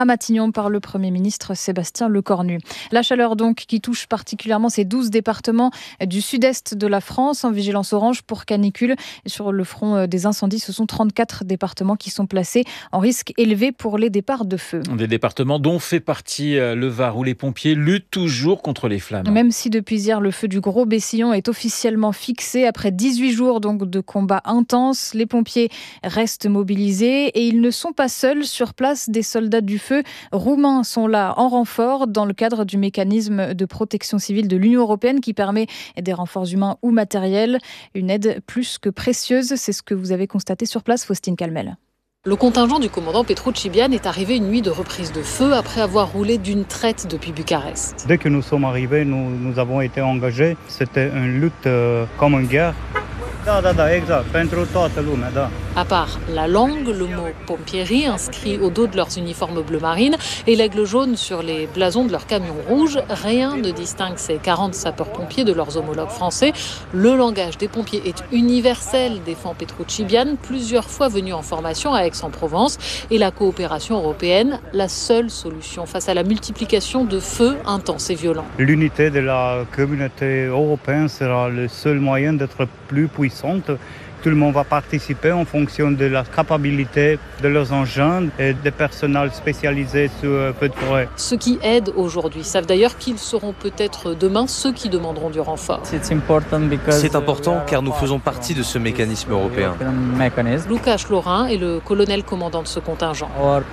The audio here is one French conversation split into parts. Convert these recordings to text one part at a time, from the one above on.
à Matignon par le Premier ministre Sébastien Lecornu. La chaleur donc qui touche particulièrement ces 12 départements du sud-est de la France en vigilance orange pour canicule. Et sur le front des incendies, ce sont 34 départements qui sont placés en risque élevé pour les départs de feu. Des départements dont fait partie le Var où les pompiers luttent toujours contre les flammes. Même si depuis hier le feu du Gros Bessillon est officiellement fixé après 18 jours donc de combats intenses, les pompiers restent mobilisés et ils ne sont pas seuls sur place. Des soldats du feu roumains sont là en renfort dans le cadre du mécanisme de protection civile de l'Union européenne qui permet des renforts humains ou matériels. Une aide plus que précieuse, c'est ce que vous avez constaté sur place, Faustine Calmel. Le contingent du commandant Petrucci-Biane est arrivé une nuit de reprise de feu après avoir roulé d'une traite depuis Bucarest. Dès que nous sommes arrivés, nous avons été engagés. C'était une lutte comme une guerre. Exact. Pentru toată lumea, da. À part la langue, le mot pompieri inscrit au dos de leurs uniformes bleu marine et l'aigle jaune sur les blasons de leurs camions rouges, rien ne distingue ces 40 sapeurs-pompiers de leurs homologues français. Le langage des pompiers est universel, défend Petrucci-Biane, plusieurs fois venu en formation à Aix-en-Provence. Et la coopération européenne, la seule solution face à la multiplication de feux intenses et violents. L'unité de la communauté européenne sera le seul moyen d'être plus puissante. Tout le monde va participer en fonction de la capacité de leurs engins et des personnels spécialisés sur feux de forêt. Ceux qui aident aujourd'hui savent d'ailleurs qu'ils seront peut-être demain ceux qui demanderont du renfort. C'est important car nous faisons partie de ce mécanisme européen. Lucas Laurin est le colonel commandant de ce contingent.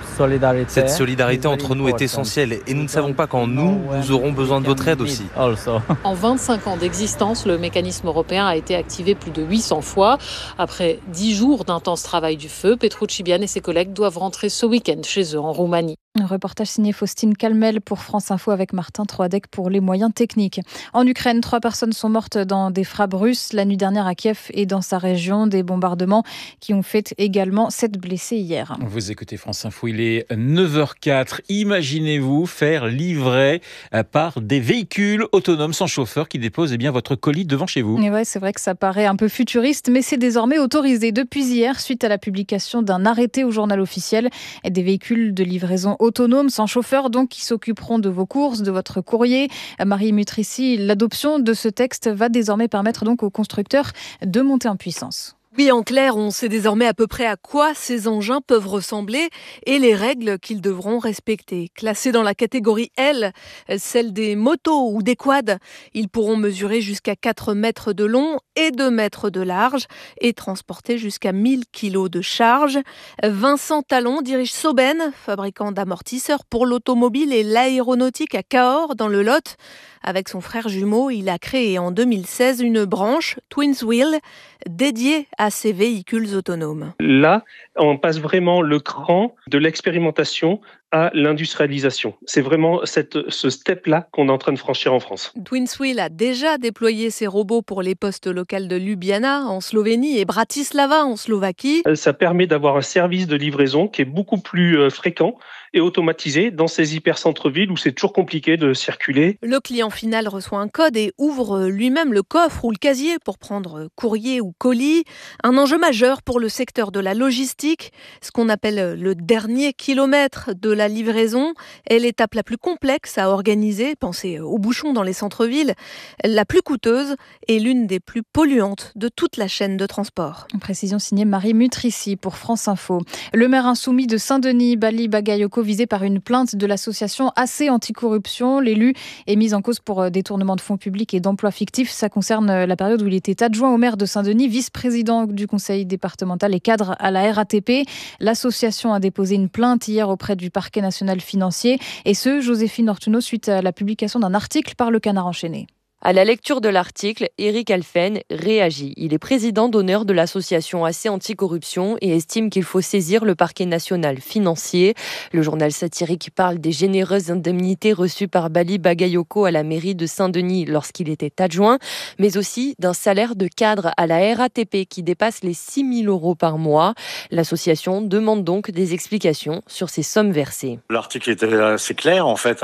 Cette solidarité entre nous est essentielle et nous ne savons pas quand nous aurons besoin de votre aide aussi. En 25 ans d'existence, le mécanisme européen a été activé plus de 800 fois. Après 10 jours d'intense travail du feu, Petrucci-Biane et ses collègues doivent rentrer ce week-end chez eux en Roumanie. Un reportage signé Faustine Calmel pour France Info avec Martin Troadec pour les moyens techniques. En Ukraine, 3 personnes sont mortes dans des frappes russes la nuit dernière à Kiev et dans sa région. Des bombardements qui ont fait également 7 blessés hier. Vous écoutez France Info, il est 9h04. Imaginez-vous faire livrer par des véhicules autonomes sans chauffeur qui déposent votre colis devant chez vous. Et ouais, c'est vrai que ça paraît un peu futuriste, mais c'est désormais autorisé depuis hier suite à la publication d'un arrêté au journal officiel. Des véhicules de livraison autonomes, sans chauffeur, donc, qui s'occuperont de vos courses, de votre courrier. Marie Mutrici, l'adoption de ce texte va désormais permettre donc aux constructeurs de monter en puissance. Oui, en clair, on sait désormais à peu près à quoi ces engins peuvent ressembler et les règles qu'ils devront respecter. Classés dans la catégorie L, celle des motos ou des quads, ils pourront mesurer jusqu'à 4 mètres de long et 2 mètres de large et transporter jusqu'à 1000 kilos de charge. Vincent Talon dirige Soben, fabricant d'amortisseurs pour l'automobile et l'aéronautique à Cahors, dans le Lot. Avec son frère jumeau, il a créé en 2016 une branche, Twinswheel, dédiée à ces véhicules autonomes. Là, on passe vraiment le cran de l'expérimentation à l'industrialisation. C'est vraiment ce step-là qu'on est en train de franchir en France. Twinswheel a déjà déployé ses robots pour les postes locaux de Ljubljana en Slovénie et Bratislava en Slovaquie. Ça permet d'avoir un service de livraison qui est beaucoup plus fréquent et automatisé dans ces hyper-centres-villes où c'est toujours compliqué de circuler. Le client final reçoit un code et ouvre lui-même le coffre ou le casier pour prendre courrier ou colis. Un enjeu majeur pour le secteur de la logistique, ce qu'on appelle le dernier kilomètre de la livraison, est l'étape la plus complexe à organiser, pensez aux bouchons dans les centres-villes, la plus coûteuse et l'une des plus polluantes de toute la chaîne de transport. Une précision signée Marie Mutrici pour France Info. Le maire insoumis de Saint-Denis, Bali Bagayoko, visé par une plainte de l'association AC Anticorruption. L'élu est mis en cause pour détournement de fonds publics et d'emplois fictifs. Ça concerne la période où il était adjoint au maire de Saint-Denis, vice-président du conseil départemental et cadre à la RATP. L'association a déposé une plainte hier auprès du parquet national financier. Et ce, Joséphine Ortuno, suite à la publication d'un article par le Canard enchaîné. À la lecture de l'article, Éric Alphen réagit. Il est président d'honneur de l'association AC Anticorruption et estime qu'il faut saisir le parquet national financier. Le journal satirique parle des généreuses indemnités reçues par Bali Bagayoko à la mairie de Saint-Denis lorsqu'il était adjoint, mais aussi d'un salaire de cadre à la RATP qui dépasse les 6 000 € par mois. L'association demande donc des explications sur ces sommes versées. L'article était assez clair en fait.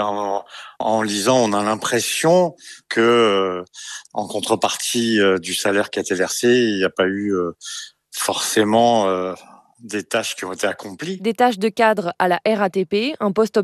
En lisant, on a l'impression que, en contrepartie du salaire qui a été versé, il n'y a pas eu forcément des tâches qui ont été accomplies. Des tâches de cadre à la RATP, un poste